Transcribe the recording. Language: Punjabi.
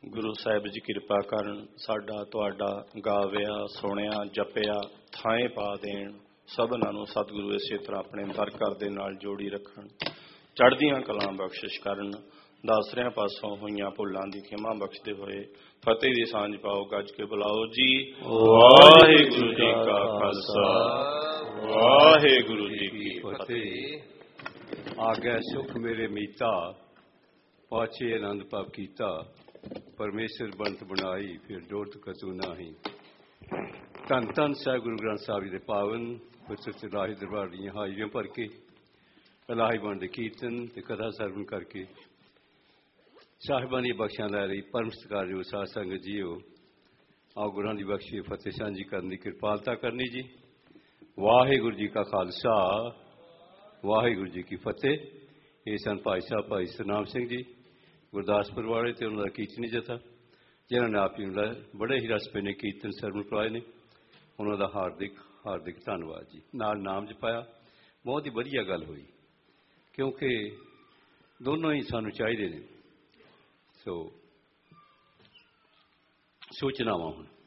ਗੁਰੂ ਸਾਹਿਬ ਜੀ ਕਿਰਪਾ ਕਰਨ, ਸਾਡਾ ਤੁਹਾਡਾ ਗਾਵਿਆ ਸੁਣਿਆ ਜਪਿਆ ਥਾਂ ਪਾ ਦੇਣ। ਸਭਨਾਂ ਨੂੰ ਸਤਿਗੁਰੂ ਇਸੇ ਤਰ੍ਹਾਂ ਆਪਣੇ ਬਰਕਤ ਦੇ ਨਾਲ ਜੋੜੀ ਰੱਖਣ, ਚੜ੍ਹਦੀਆਂ ਕਲਾਂ ਬਖਸ਼ਿਸ਼ ਕਰਨ। ਦਾਸਰਿਆਂ ਪਾਸੋਂ ਹੋਈਆਂ ਭੁੱਲਾਂ ਦੀ ਖਿਮਾ ਬਖਸ਼ਦੇ ਹੋਏ ਫਤਿਹ ਦੀ ਸਾਂਝ ਪਾਓ। ਗੱਜ ਕੇ ਬੁਲਾਓ ਜੀ। ਵਾਹਿਗੁਰੂ ਜੀ ਕਾ ਖਾਲਸਾ, ਵਾਹਿਗੁਰੂ ਜੀ ਕੀ ਫਤਿਹ। ਆਗੈ ਸੁਖ ਮੇਰੇ ਮੀਤਾ, ਪਾਛੇ ਆਨੰਦ ਪਾਪ ਕੀਤਾ। ਪਰਮੇਸ਼ਰ ਬੰਤ ਬਣਾਈ, ਫਿਰ ਡੋਟ ਕਤੂ ਨਾਹੀ। ਧੰਨ ਧੰਨ ਸਾਹਿਬ ਗੁਰੂ ਗ੍ਰੰਥ ਸਾਹਿਬ ਜੀ ਦੇ ਪਾਵਨ ਪਵਿੱਤਰ ਇਲਾਹੀ ਦਰਬਾਰ ਦੀਆਂ ਹਾਜ਼ਰੀਆਂ ਭਰ ਕੇ ਇਲਾਹੀ ਬਣ ਦੇ ਕੀਰਤਨ ਤੇ ਕਥਾ ਸਰਵਣ ਕਰਕੇ ਸਾਹਿਬਾਂ ਦੀਆਂ ਬਖਸ਼ਾਂ ਲੈ ਰਹੀ ਪਰਮ ਸਤਿਕਾਰਯੋਗ ਸਾਧ ਸੰਗਤ ਜੀਓ, ਆਓ ਗੁਰਾਂ ਦੀ ਬਖਸ਼ੀ ਫਤਿਹ ਸਾਂਝੀ ਕਰਨ ਦੀ ਕਿਰਪਾਲਤਾ ਕਰਨੀ ਜੀ। ਵਾਹਿਗੁਰੂ ਜੀ ਕਾ ਖਾਲਸਾ, ਵਾਹਿਗੁਰੂ ਜੀ ਕੀ ਫਤਿਹ। ਇਹ ਸਨ ਭਾਈ ਸਾਹਿਬ ਭਾਈ ਸਤਨਾਮ ਸਿੰਘ ਜੀ ਗੁਰਦਾਸਪੁਰ ਵਾਲੇ ਤੇ ਉਹਨਾਂ ਦਾ ਕੀਰਤਨੀ ਜਥਾ, ਜਿਨ੍ਹਾਂ ਨੇ ਆਪ ਜੀ ਨੂੰ ਬੜੇ ਹੀ ਰਸਪੇ ਨੇ ਕੀਰਤਨ ਸਰਵਣ ਕਰਵਾਏ ਨੇ। ਉਹਨਾਂ ਦਾ ਹਾਰਦਿਕ ਹਾਰਦਿਕ ਧੰਨਵਾਦ ਜੀ। ਨਾਲ ਨਾਮ ਜਪਾਇਆ, ਬਹੁਤ ਹੀ ਵਧੀਆ ਗੱਲ ਹੋਈ, ਕਿਉਂਕਿ ਦੋਨੋਂ ਹੀ ਸਾਨੂੰ ਚਾਹੀਦੇ ਨੇ। ਸੋ ਸੂਚਨਾਵਾਂ ਹੁਣ